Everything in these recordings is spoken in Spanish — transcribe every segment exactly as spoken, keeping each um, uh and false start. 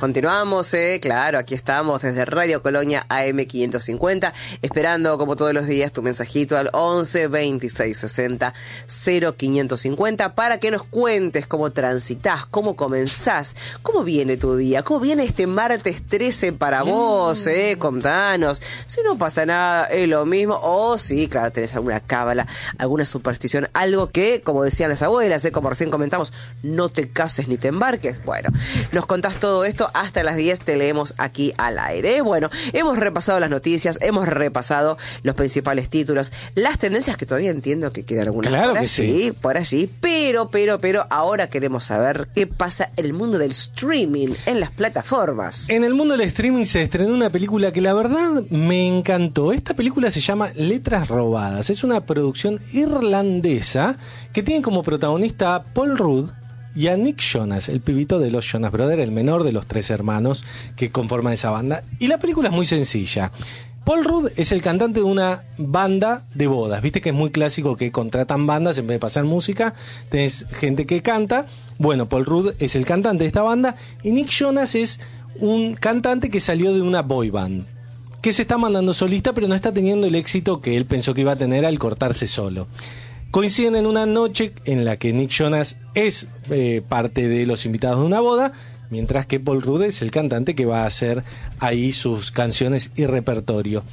Continuamos, eh, claro, aquí estamos desde Radio Colonia A M quinientos cincuenta, esperando como todos los días tu mensajito al once veintiséis sesenta cero quinientos cincuenta para que nos cuentes cómo transitas, cómo comenzás, cómo viene tu día, cómo viene este martes trece para vos, eh, contanos. Si no pasa nada, es lo mismo, o sí, claro, tenés alguna cábala, alguna superstición, algo que, como decían las abuelas, eh, como recién comentamos, no te cases ni te embarques. Bueno, nos contás todo esto. Hasta las diez te leemos aquí al aire. Bueno, hemos repasado las noticias, hemos repasado los principales títulos, las tendencias que todavía entiendo que quedan algunas claro por que allí, sí. por allí, pero, pero, pero ahora queremos saber qué pasa en el mundo del streaming, en las plataformas. En el mundo del streaming se estrenó una película que la verdad me encantó. Esta película se llama Letras Robadas. Es una producción irlandesa que tiene como protagonista a Paul Rudd y a Nick Jonas, el pibito de los Jonas Brothers, el menor de los tres hermanos que conforman esa banda. Y la película es muy sencilla. Paul Rudd es el cantante de una banda de bodas. Viste que es muy clásico que contratan bandas en vez de pasar música. Tenés gente que canta. Bueno, Paul Rudd es el cantante de esta banda. Y Nick Jonas es un cantante que salió de una boy band, que se está mandando solista, pero no está teniendo el éxito que él pensó que iba a tener al cortarse solo. Coinciden en una noche en la que Nick Jonas es eh, parte de los invitados de una boda, mientras que Paul Rudd es el cantante que va a hacer ahí sus canciones y repertorio.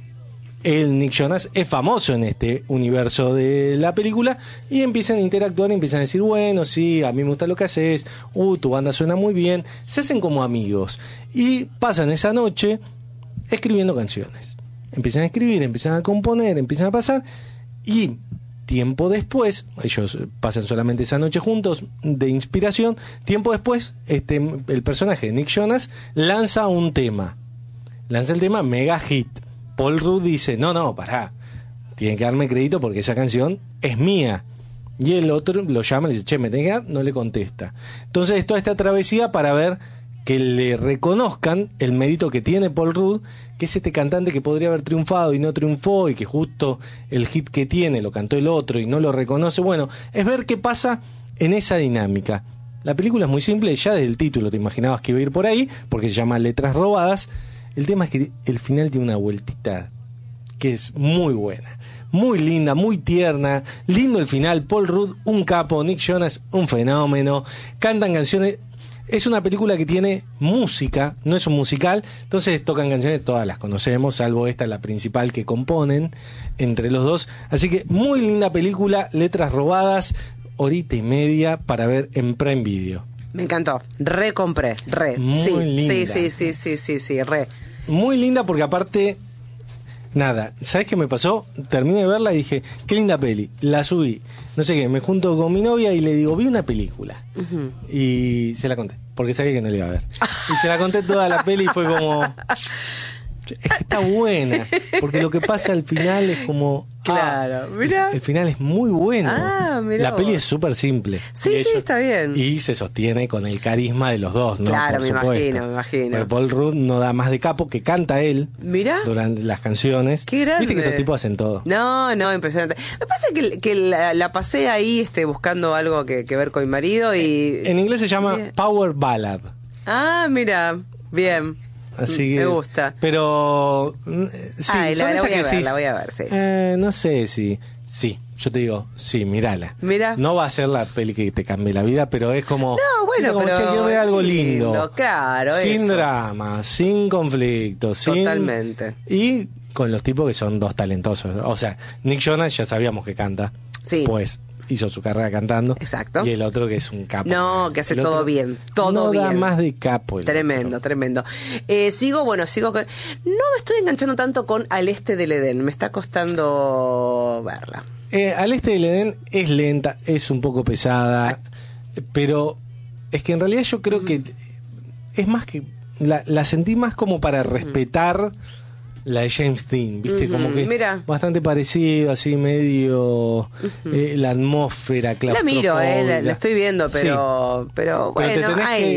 El Nick Jonas es famoso en este universo de la película y empiezan a interactuar y empiezan a decir, bueno, sí, a mí me gusta lo que haces, uh, tu banda suena muy bien, se hacen como amigos y pasan esa noche escribiendo canciones. Empiezan a escribir, empiezan a componer, empiezan a pasar y tiempo después, ellos pasan solamente esa noche juntos de inspiración, tiempo después este, el personaje de Nick Jonas lanza un tema, lanza el tema mega hit. Paul Rudd dice, no, no, pará, tienen que darme crédito porque esa canción es mía. Y el otro lo llama y le dice, che, me tenés que dar, no le contesta. Entonces toda esta travesía para ver que le reconozcan el mérito que tiene Paul Rudd, que es este cantante que podría haber triunfado y no triunfó, y que justo el hit que tiene lo cantó el otro y no lo reconoce. Bueno, es ver qué pasa en esa dinámica. La película es muy simple, ya desde el título te imaginabas que iba a ir por ahí, porque se llama Letras Robadas. El tema es que el final tiene una vueltita que es muy buena, muy linda, muy tierna, lindo el final. Paul Rudd, un capo, Nick Jonas, un fenómeno, cantan canciones. Es una película que tiene música, no es un musical, entonces tocan canciones, todas las conocemos, salvo esta, la principal que componen entre los dos. Así que muy linda película, Letras Robadas, horita y media para ver en Prime Video. Me encantó, recompré, re. Muy sí, linda. Sí, sí, sí, sí, sí, sí, re. Muy linda porque aparte, nada, ¿sabes qué me pasó? Terminé de verla y dije, qué linda peli, la subí. No sé qué, me junto con mi novia y le digo, vi una película. Uh-huh. Y se la conté, porque sabía que no la iba a ver. Y se la conté toda la peli y fue como... Es que está buena, porque lo que pasa al final es como... Claro, ah, mira. El, el final es muy bueno. Ah, mirá la peli vos. Es súper simple. Sí, y sí, está bien. Y se sostiene con el carisma de los dos, ¿no? Claro, Por me supuesto. imagino, me imagino. Porque Paul Rudd no da más de capo, que canta él. Mira. Durante las canciones. Qué grande. Viste que estos tipos hacen todo. No, no, impresionante. Me pasa que, que la, la pasé ahí este, buscando algo que, que ver con mi marido y... En inglés se llama bien. Power Ballad. Ah, mira, bien. Así que, me gusta. Pero sí, Ay, son la, la esas voy que a ver, decís, la voy a ver, sí. Eh, no sé si sí, yo te digo, sí, mírala. Mira. No va a ser la peli que te cambie la vida, pero es como no, bueno, como, pero che, quiero ver algo lindo, lindo claro, sin eso. drama, sin conflicto, sin totalmente. Y con los tipos que son dos talentosos. O sea, Nick Jonas ya sabíamos que canta. Sí. Pues hizo su carrera cantando. Exacto. Y el otro que es un capo. No, que hace el todo otro bien, todo no bien. Da más de capo. El tremendo, otro. tremendo. Eh, sigo, bueno, sigo con... No me estoy enganchando tanto con Al Este del Edén, me está costando verla. Eh, Al Este del Edén es lenta, es un poco pesada, pero es que en realidad yo creo que es más que... La, la sentí más como para respetar... La de James Dean, ¿viste? Uh-huh. Como que Mira. Bastante parecido, así medio uh-huh. eh, la atmósfera claustrofóbica. La miro, eh, la, la estoy viendo, pero sí. pero, pero bueno, te tenés ay. que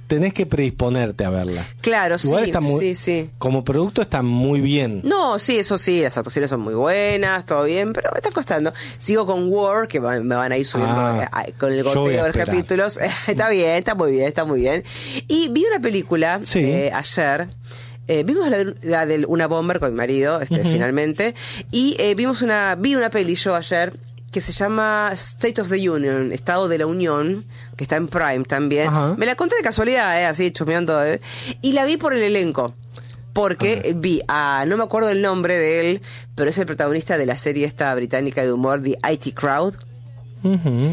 tenés que predisponerte a verla. Claro, Igual sí, está muy, sí, sí. Como producto está muy bien. No, sí, eso sí, las actuaciones son muy buenas, todo bien, pero me está costando. Sigo con War, que va- me van a ir subiendo Ah, eh, con el yo voy goteo a de los esperar. capítulos. Está bien, está muy bien, está muy bien. Y vi una película Sí. eh, ayer. Eh, vimos la de, la de Una Bomber con mi marido, este, Ujú. finalmente. Y eh, vimos una, vi una peli yo ayer que se llama State of the Union, Estado de la Unión, que está en Prime también. Ajá. Me la conté de casualidad, eh, así, chusmeando. Eh, y la vi por el elenco. Porque Ah. vi a, no me acuerdo el nombre de él, pero es el protagonista de la serie esta británica de humor, The I T Crowd. Ujú.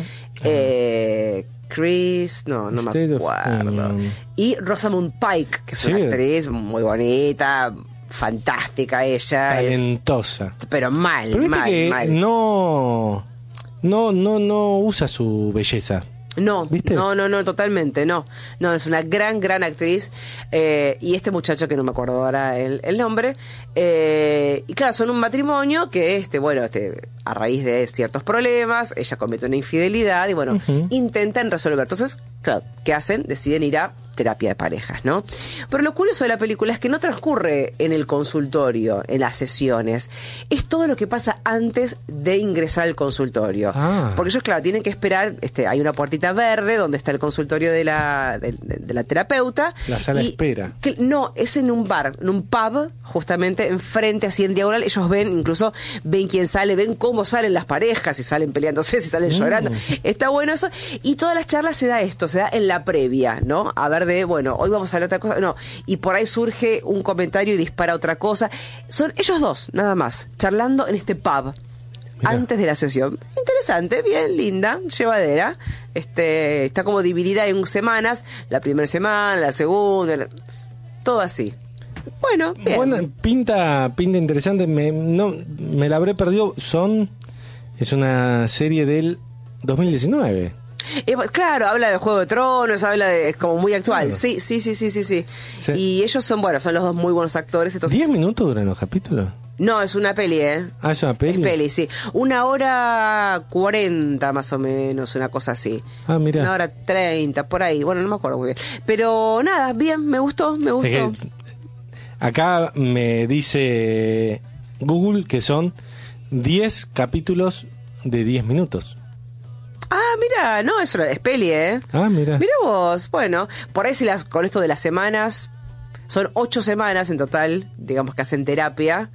Eh, Chris, no, no me State of acuerdo. Union. Y Rosamund Pike, que es Sí. una actriz muy bonita, fantástica ella. es- Talentosa. pero mal, Pero viste mal, que mal. no, no, no, no usa su belleza. No, ¿Viste? no, no, no, totalmente, no. No, es una gran, gran actriz. Eh, y este muchacho, que no me acuerdo ahora el, el nombre, eh, y claro, son un matrimonio que, este, bueno, este, a raíz de ciertos problemas, ella comete una infidelidad y, bueno, Ujú. intentan resolver. Entonces, claro, ¿qué hacen? Deciden ir a terapia de parejas, ¿no? Pero lo curioso de la película es que no transcurre en el consultorio, en las sesiones. Es todo lo que pasa antes de ingresar al consultorio. Ah. Porque ellos, claro, tienen que esperar, este, hay una puertita verde donde está el consultorio de la, de, de- de la terapeuta. La sala y espera. que- no, es en un bar, en un pub, justamente enfrente, así en diagonal. Ellos ven, incluso ven quién sale, ven cómo salen las parejas, si salen peleándose, si salen Mm. llorando. Está bueno eso. Y todas las charlas se da esto, se da en la previa, ¿no? A ver de, bueno, hoy vamos a hablar de otra cosa. No, y por ahí surge un comentario y dispara otra cosa. Son ellos dos, nada más, charlando en este pub. Mirá. Antes de la sesión. Interesante, bien, linda, llevadera. Este, está como dividida en semanas, la primera semana, la segunda, la- todo así. Bueno, bien. Buena, pinta, pinta interesante. Me, no, me la habré perdido. Son, es una serie del dos mil diecinueve. Eh, claro, habla de Juego de Tronos, habla de, es como muy actual. Claro. Sí, sí, sí, sí, sí, sí. Sí. Y ellos son, bueno, son los dos muy buenos actores. Entonces, ¿Diez minutos duran los capítulos? no, es una peli, ¿eh? Ah, es una peli. Es peli, sí. Una hora cuarenta más o menos, una cosa así. Ah, mira. Una hora treinta, por ahí. Bueno, no me acuerdo muy bien. Pero nada, bien, me gustó, me gustó. Es que acá me dice Google que son diez capítulos de diez minutos. Ah, mira, no, es, una, es peli, ¿eh? Ah, mira. Mira vos, bueno, por ahí si las, con esto de las semanas, son ocho semanas en total, digamos que hacen terapia.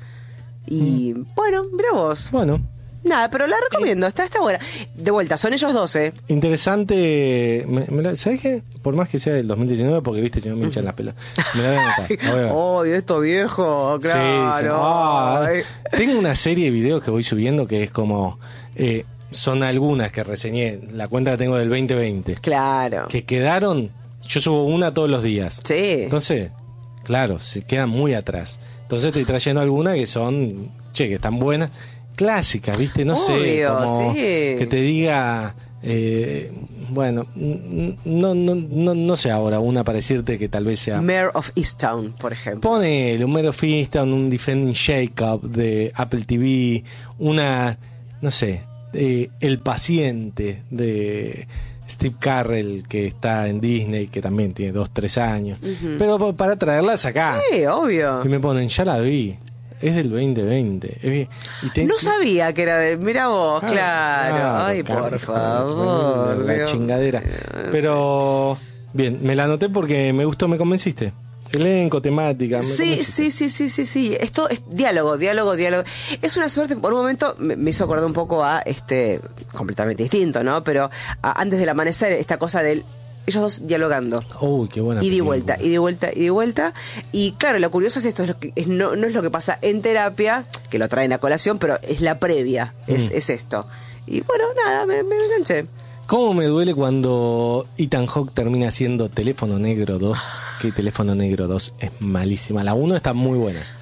Y bueno, mira vos. Bueno, Nada, pero la recomiendo, está, está buena. De vuelta, son ellos doce. interesante. Me, me la- ¿Sabes qué? Por más que sea del dos mil diecinueve, porque viste, si no me hinchan las pelas. Me la voy a anotar. la voy a ver. Oh, esto viejo, Sí, sí. claro. Ah, Ay. tengo una serie de videos que voy subiendo que es como... eh, son algunas que reseñé. La cuenta la tengo del veinte veinte. Claro. Que quedaron... Yo subo una todos los días. Sí. Entonces, claro, se quedan muy atrás. Entonces estoy trayendo algunas que son... Che, que están buenas. Clásicas, ¿viste? No sé. Obvio, Como sí. que te diga... eh, bueno, n- no, no, no, no sé ahora una para decirte que tal vez sea... Mayor of Easttown, por ejemplo. Pone el Homero Fiston, un Defending Jacob de Apple T V, una, no sé, eh, El Paciente de Steve Carell, que está en Disney, que también tiene dos, tres años. Ujú. Pero pa- para traerlas acá. Sí, obvio. Y me ponen, ya la vi, es del veinte veinte. Es bien- y te- No sabía que era de... Mira vos, Claro, claro. claro, Ay, claro, por claro, favor. La Dios chingadera. mío. Pero, bien, me la anoté porque me gustó, me convenciste. Elenco, temática. me Sí, convenciste. sí, sí, sí, sí, sí. Esto es diálogo, diálogo, diálogo. Es una suerte, por un momento me, me hizo acordar un poco a este, completamente distinto, ¿no? Pero a- antes del amanecer, esta cosa del ellos dos dialogando. Uy, qué buena Y de película. vuelta, y de vuelta, y de vuelta. Y claro, lo curioso es esto, es lo que, es, no, no es lo que pasa en terapia, que lo traen a colación, pero es la previa, es, Mm. es esto. Y bueno, nada, me, me enganché. ¿Cómo me duele cuando Ethan Hawke termina haciendo Teléfono Negro dos? Que Teléfono Negro dos es malísima. La uno está muy buena.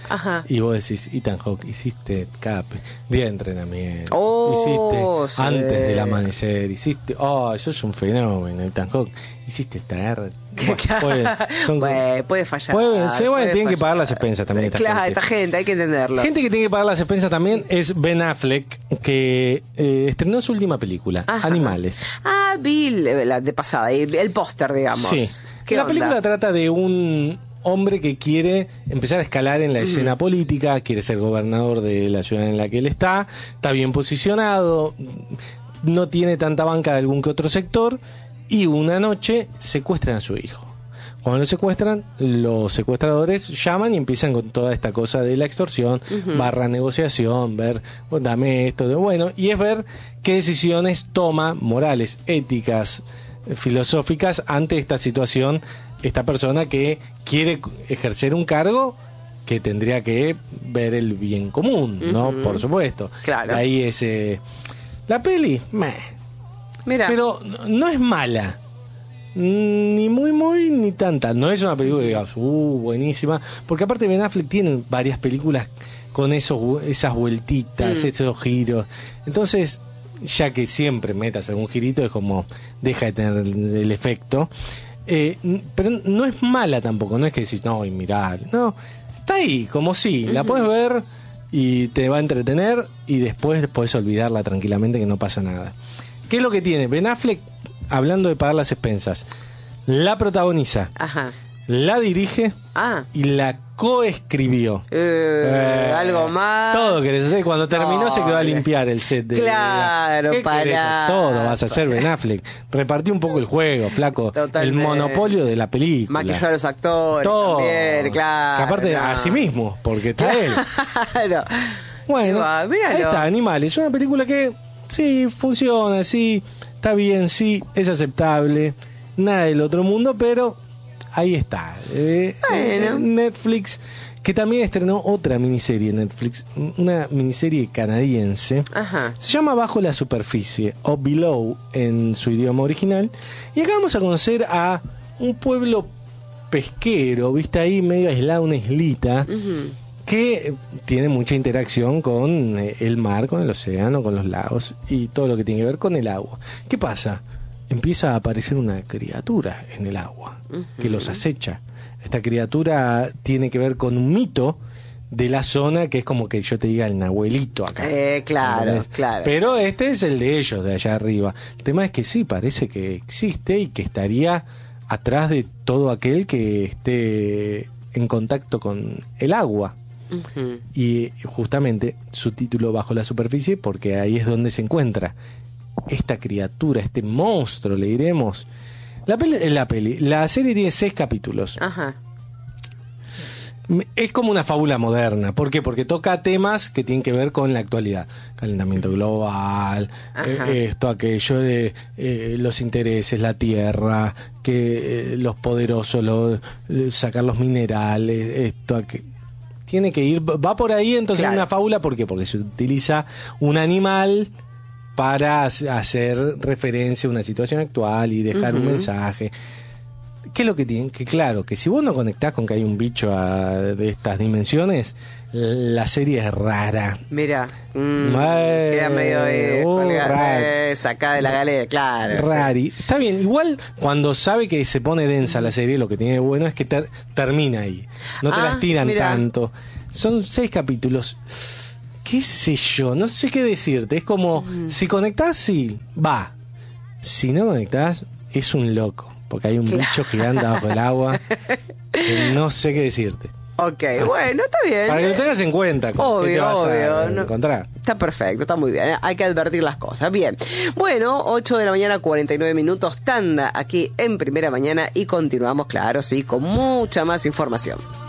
Ajá. Y vos decís, Ethan Hawke, hiciste cada pe- día de entrenamiento, Oh, hiciste sí. antes del amanecer, hiciste, oh, eso es un fenómeno, Ethan Hawke, hiciste traer. Bueno, puede, son- Bueno, puede fallar. puede- sí, bueno, puede tienen que fallar. pagar las expensas también. Sí, esta claro, gente. esta gente, hay que entenderlo. Gente que tiene que pagar las expensas también es Ben Affleck, que eh, estrenó su última película, Ajá. Animales. Ah, vi la de pasada, el, el póster, digamos. Sí. ¿Qué La onda? película trata de un hombre que quiere empezar a escalar en la escena política, quiere ser gobernador de la ciudad en la que él está, está bien posicionado, no tiene tanta banca de algún que otro sector, y una noche secuestran a su hijo. Cuando lo secuestran, los secuestradores llaman y empiezan con toda esta cosa de la extorsión, barra negociación, ver, oh, dame esto, de bueno, y es ver qué decisiones toma, morales, éticas, filosóficas, ante esta situación, esta persona que quiere ejercer un cargo que tendría que ver el bien común, ¿no? Ujú. Por supuesto. Claro. Ahí es... eh, la peli, meh. Mira. Pero no- no es mala. Mm, Ni muy, muy, ni tanta. No es una película que digas, uh, buenísima. Porque aparte Ben Affleck tiene varias películas con esos, esas vueltitas, Mm. esos giros. Entonces, ya que siempre metas algún girito, es como, deja de tener el, el efecto. Eh, n- pero no es mala tampoco. No es que decís, no, y mirá. No, está ahí, como si. La puedes ver y te va a entretener y después puedes olvidarla tranquilamente que no pasa nada. ¿Qué es lo que tiene? Ben Affleck, hablando de pagar las expensas, la protagoniza, Ajá. la dirige Ah. y la coescribió. Eh, Eh, algo más. Todo querés hacer. Cuando terminó No, se quedó a mira. limpiar el set de. Claro, ¿Qué querés? pará. Todo vas a hacer, Ben Affleck. Repartí un poco el juego, flaco. Totalmente. El monopolio de la película. Maquilló a los actores Todo. también, claro. Que aparte no. a sí mismo, porque está él. Claro. Bueno, Va, míralo. ahí está, Animales. Una película que sí, funciona, sí, está bien, sí, es aceptable. Nada del otro mundo, pero ahí está. Eh, Bueno. eh, Netflix, que también estrenó otra miniserie Netflix, una miniserie canadiense. Ajá. Se llama Bajo la Superficie, o Below en su idioma original. Y acá vamos a conocer a un pueblo pesquero, viste ahí medio aislado, una islita, Ujú. que tiene mucha interacción con eh, el mar, con el océano, con los lagos y todo lo que tiene que ver con el agua. ¿Qué pasa? Empieza a aparecer una criatura en el agua que los acecha. Esta criatura tiene que ver con un mito de la zona que es como que yo te diga el Nahuelito acá. Eh, claro, ¿Entendés? claro. Pero este es el de ellos, de allá arriba. El tema es que sí, parece que existe y que estaría atrás de todo aquel que esté en contacto con el agua. Ujú. Y justamente su título Bajo la Superficie, porque ahí es donde se encuentra esta criatura, este monstruo, le diremos. La peli, la peli, la serie tiene seis capítulos. Ajá. Es como una fábula moderna. ¿Por qué? Porque toca temas que tienen que ver con la actualidad. Calentamiento global, Ajá. eh, esto, aquello de eh, los intereses, la tierra, que eh, los poderosos, lo- eh, sacar los minerales, esto, aquello. Tiene que ir, va por ahí entonces Claro. una fábula. ¿Por qué? Porque se utiliza un animal para hacer referencia a una situación actual y dejar un Ujú. mensaje. ¿Qué es lo que tiene? Que claro, que si vos no conectás con que hay un bicho a- de estas dimensiones, la serie es rara. Mira, mm, Eh, queda medio ahí, oh, colgada, raro. eh, sacada de la galera, claro. Rari. Está bien, igual cuando sabe que se pone densa la serie, lo que tiene de bueno es que ter- termina ahí. No te Ah, las tiran mira. tanto. Son seis capítulos. ¿Qué sé yo? No sé qué decirte. Es como, si conectás, sí, va. Si no conectás, es un loco. Porque hay un Claro. bicho que anda bajo el agua. Que no sé qué decirte. Ok, bueno, está bien. Para que lo tengas en cuenta. ¿con qué te Obvio, vas a obvio. no- encontrar? Está perfecto, está muy bien. Hay que advertir las cosas. Bien. Bueno, ocho de la mañana, cuarenta y nueve minutos, tanda aquí en Primera Mañana y continuamos, claro, sí, con mucha más información.